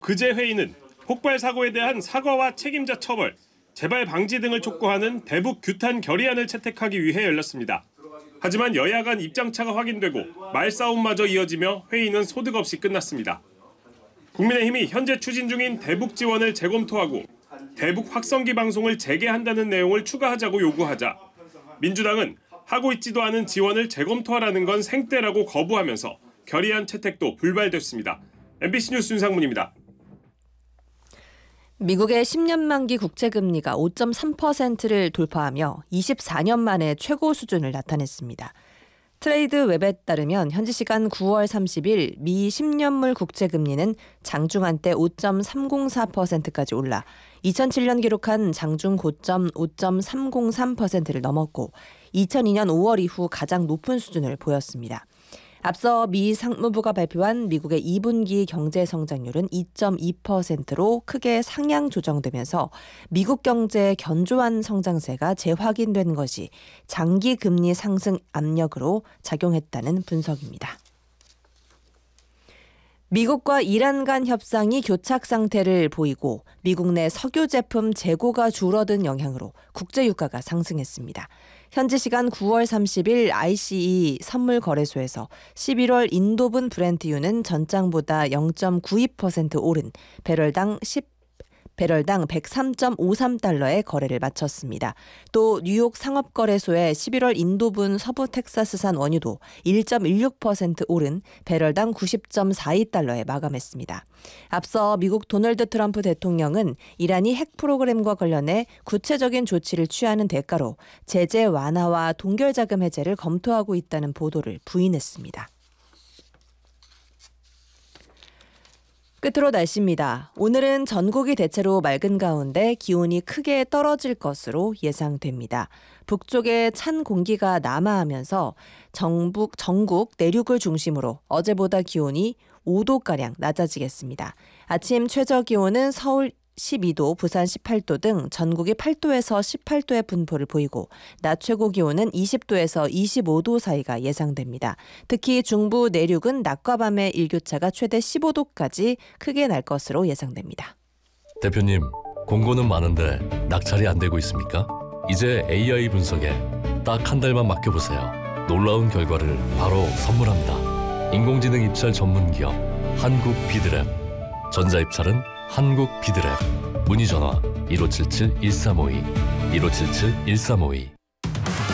그제 회의는 폭발 사고에 대한 사과와 책임자 처벌, 재발 방지 등을 촉구하는 대북 규탄 결의안을 채택하기 위해 열렸습니다. 하지만 여야 간 입장차가 확인되고 말싸움마저 이어지며 회의는 소득 없이 끝났습니다. 국민의힘이 현재 추진 중인 대북 지원을 재검토하고 대북 확성기 방송을 재개한다는 내용을 추가하자고 요구하자 민주당은 하고 있지도 않은 지원을 재검토하라는 건 생떼라고 거부하면서 결의안 채택도 불발됐습니다. MBC 뉴스 윤상문입니다. 미국의 10년 만기 국채금리가 5.3%를 돌파하며 24년 만에 최고 수준을 나타냈습니다. 트레이드 웹에 따르면 현지 시간 9월 30일 미 10년물 국채금리는 장중 한때 5.304%까지 올라 2007년 기록한 장중 고점 5.303%를 넘었고 2002년 5월 이후 가장 높은 수준을 보였습니다. 앞서 미 상무부가 발표한 미국의 2분기 경제 성장률은 2.2%로 크게 상향 조정되면서 미국 경제의 견조한 성장세가 재확인된 것이 장기 금리 상승 압력으로 작용했다는 분석입니다. 미국과 이란 간 협상이 교착 상태를 보이고 미국 내 석유 제품 재고가 줄어든 영향으로 국제 유가가 상승했습니다. 현지 시간 9월 30일 ICE 선물 거래소에서 11월 인도분 브렌트유는 전장보다 0.92% 오른 배럴당 103.53달러에 거래를 마쳤습니다. 또 뉴욕 상업거래소의 11월 인도분 서부 텍사스산 원유도 1.16% 오른 배럴당 90.42달러에 마감했습니다. 앞서 미국 도널드 트럼프 대통령은 이란이 핵 프로그램과 관련해 구체적인 조치를 취하는 대가로 제재 완화와 동결자금 해제를 검토하고 있다는 보도를 부인했습니다. 끝으로 날씨입니다. 오늘은 전국이 대체로 맑은 가운데 기온이 크게 떨어질 것으로 예상됩니다. 북쪽에 찬 공기가 남하하면서 전국 내륙을 중심으로 어제보다 기온이 5도가량 낮아지겠습니다. 아침 최저 기온은 서울 12도, 부산 18도 등 전국이 8도에서 18도의 분포를 보이고 낮 최고 기온은 20도에서 25도 사이가 예상됩니다. 특히 중부 내륙은 낮과 밤의 일교차가 최대 15도까지 크게 날 것으로 예상됩니다. 대표님, 공고는 많은데 낙찰이 안 되고 있습니까? 이제 AI 분석에 딱 한 달만 맡겨보세요. 놀라운 결과를 바로 선물합니다. 인공지능 입찰 전문기업 한국비드랩. 전자입찰은 한국비드랩. 문의전화 1577-1352 1577-1352